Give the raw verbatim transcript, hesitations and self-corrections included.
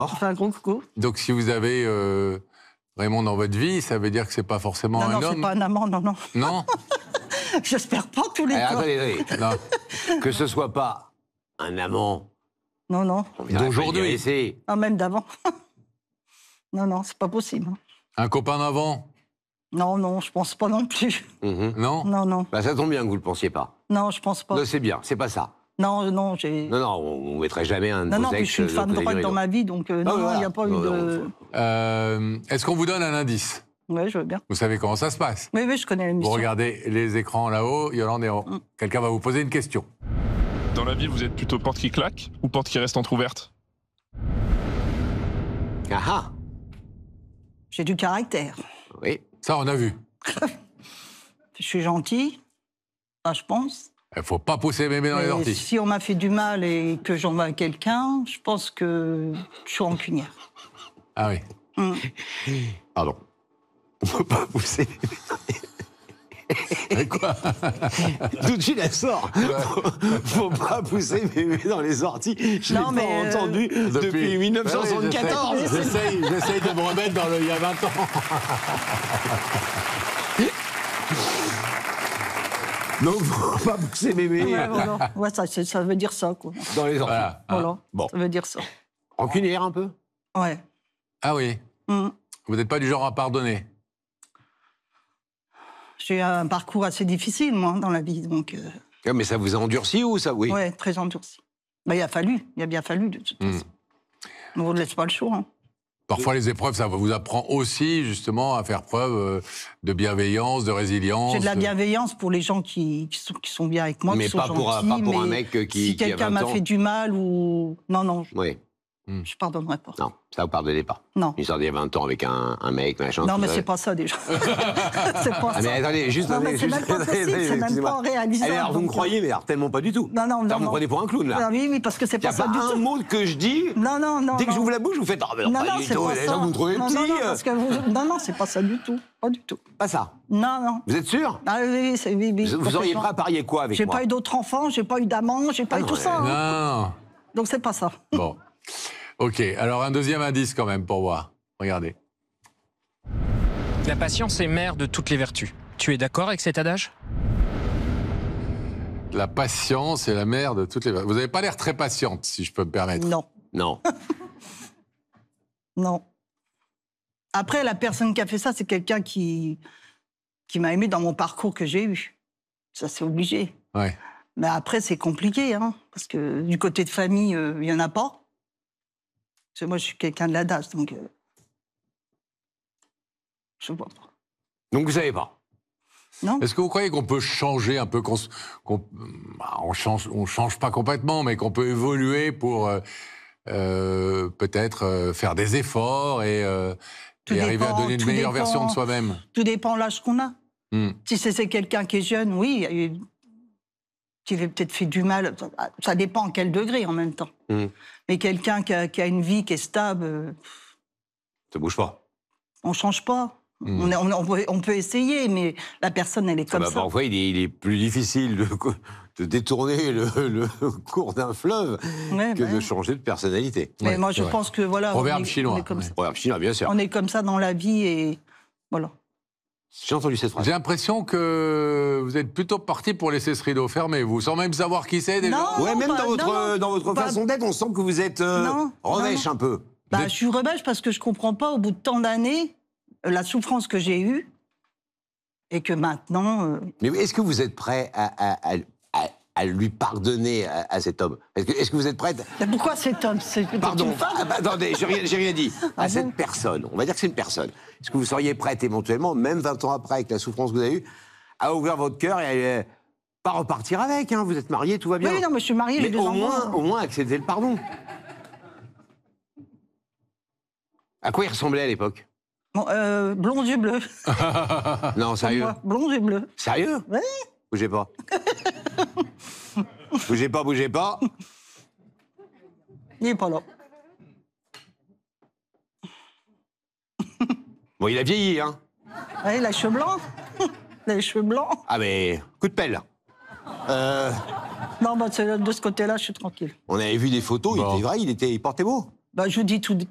Je fais un gros coucou. Donc si vous avez euh, Raymond dans votre vie, ça veut dire que c'est pas forcément non, un non, homme. Non, c'est pas un amant, non, non. Non. J'espère pas tous les Alors, cas. attendez, attendez. Non. Que ce soit pas un amant. Non, non. D'aujourd'hui. Ah, même d'avant. Non, non, c'est pas possible. Un copain d'avant. Non, non, je pense pas non plus. Mm-hmm. Non. Non, non. Bah, ça tombe bien que vous le pensiez pas. Non, je pense pas. Non, c'est bien, c'est pas ça. Non, non, j'ai... Non, non, on ne mettrait jamais un de Non, vos non, puis ex... je suis une femme droite dans ma vie, donc euh, non, il voilà. n'y a pas eu non, de... non, Euh, Est-ce qu'on vous donne un indice? Oui, je veux bien. Vous savez comment ça se passe? Oui, oui, je connais l'émission. Vous regardez les écrans là-haut, Yolande, et on... mm. quelqu'un va vous poser une question. Dans la vie, vous êtes plutôt porte qui claque ou porte qui reste entrouverte? Ah ah. J'ai du caractère. Oui. Ça, on a vu. Je suis gentille, ça, je pense. Il ne faut pas pousser mémé dans Mais les orties. si on m'a fait du mal et que j'en veux à quelqu'un, je pense que je suis rancunière. Ah oui. Mm. Pardon. On ne peut pas pousser... Mais quoi? Tout de suite, elle sort. Faut, faut pas pousser mémé dans les orties. Je l'ai pas mais entendu euh... depuis, depuis mille neuf cent soixante-quatorze. Oui, j'essaye, j'essaye de me remettre dans le il y a vingt ans. Donc, faut pas pousser mémé. Ouais, voilà. Ouais, ça, ça veut dire ça, quoi. Dans les orties. Voilà. Voilà. Bon. Ça veut dire ça. Rancunière un peu? Ouais. Ah oui. Mm. Vous n'êtes pas du genre à pardonner? J'ai eu un parcours assez difficile, moi, dans la vie, donc... Euh... Ah, mais ça vous a endurci ou ça, oui? Ouais, très endurci. Ben, il a fallu, il a bien fallu, de toute Mm. façon. On ne vous laisse pas le choix. Hein. Parfois, les épreuves, ça vous apprend aussi, justement, à faire preuve euh, de bienveillance, de résilience. J'ai de la de... bienveillance pour les gens qui, qui, sont, qui sont bien avec moi, Mais qui sont pas gentils. pour un- pas pour un mais mec qui- Si qui a quelqu'un vingt m'a ans. fait du mal ou... Non, non, je Oui. ne pardonnerai pas. Non, ça vous pardonnez pas. Non. Une histoire d'il y a vingt ans avec un, un mec, machin. Non, tout mais ça. c'est pas ça, déjà. c'est pas Ah, ça. mais attendez, juste... Non, mais attendez, c'est juste- même pas possible, attendez, c'est même excusez-moi. pas réalisable. Eh, alors, vous me donc, croyez, mais alors, tellement pas du tout. Non, non, Ça, non. vous me non. prenez pour un clown, là. Ah, oui, oui, parce que c'est Il n'y pas a ça pas du un tout. mot que je dis. Non, non, non. Dès que non. j'ouvre la bouche, vous faites... Ah, mais non, Non, pas non, du c'est tout. pas Les ça. gens, vous me trouvez non, petit. non, non, euh. parce que vous... non, non, c'est pas ça du tout. Pas du tout. Pas ça. Non, non. Vous êtes sûr? Ah oui, c'est oui, oui. Vous, vous auriez complètement. prêt à parier quoi avec J'ai moi? pas eu d'autres enfants, j'ai pas eu d'amants, j'ai pas Ah eu non, tout ouais. ça. hein. Non. Donc c'est pas ça. Bon. Ok, alors un deuxième indice quand même pour voir. Regardez. La patience est mère de toutes les vertus. Tu es d'accord avec cet adage? La patience est la mère de toutes les... Vous n'avez pas l'air très patiente, si je peux me permettre. Non, Non. non. Après, la personne qui a fait ça, c'est quelqu'un qui, qui m'a aimé dans mon parcours que j'ai eu. Ça, c'est obligé. Ouais. Mais après, c'est compliqué, hein, parce que du côté de famille, il euh, n'y en a pas. Parce que moi, je suis quelqu'un de la D A S, donc... Euh, je vois pas. Donc vous savez pas. Non. Est-ce que vous croyez qu'on peut changer un peu, qu'on, s- qu'on- bah, on change, on change pas complètement, mais qu'on peut évoluer pour euh, euh, peut-être euh, faire des efforts et, euh, Tout et arriver à dépend, donner une tout meilleure dépend. version de soi-même? Tout dépend de l'âge qu'on a. Hmm. Si c'est c'est quelqu'un qui est jeune, oui, et qui avait peut-être fait du mal. Ça dépend à quel degré en même temps. Mm. Mais quelqu'un qui a, qui a une vie qui est stable, euh, Ça bouge pas. on ne change pas. Mm. On, est- on- on peut, on peut essayer, mais la personne, elle est Ah comme bah, ça. parfois, il est, il est plus difficile de, de détourner le, le cours d'un fleuve Ouais, que ouais. de changer de personnalité. Mais Ouais, moi, c'est je vrai. pense que voilà, Proverbe on est, chinois, on est comme ouais. ça. Proverbe chinois, bien sûr. On est comme ça dans la vie et voilà. J'ai entendu cette phrase. J'ai l'impression que vous êtes plutôt parti pour laisser ce rideau fermé, vous, sans même savoir qui c'est déjà. Non. Ouais, même pas- dans votre, non, dans votre pas- façon d'être, on sent que vous êtes euh, Non, revêche non, un peu. Bah, Vous êtes- je suis rebelle parce que je comprends pas, au bout de tant d'années, euh, la souffrance que j'ai eue et que maintenant... euh, Mais est-ce que vous êtes prêt à, à- à- à- à lui pardonner à, à cet homme? Est-ce que, est-ce que vous êtes prête? mais pourquoi cet homme? C'est peut-être Pardon, une femme. ah, bah, attendez, j'ai rien, j'ai rien dit. Ah à bon cette personne, on va dire que c'est une personne. Est-ce que vous seriez prête éventuellement, même vingt ans après, avec la souffrance que vous avez eue, à ouvrir votre cœur et à euh, pas repartir avec, hein, vous êtes mariés, tout va bien. Oui, non, mais je suis mariée, j'ai Mais deux au enfants. moins, au moins accepter le pardon. À quoi il ressemblait à l'époque? Bon, euh, blond, yeux bleus. Non, sérieux? Moi, blond, yeux bleus. Sérieux? Oui. Bougez pas. bougez pas, bougez pas. Il n'est pas là. Bon, il a vieilli, hein? Ouais, il a les cheveux blancs. Il a les cheveux blancs. Ah, mais coup de pelle. Euh, Non, bah, c'est- de ce côté-là, je suis tranquille. on avait vu des photos, Bon. il était vrai, il, était, il portait beau. Bah, je vous dis tout,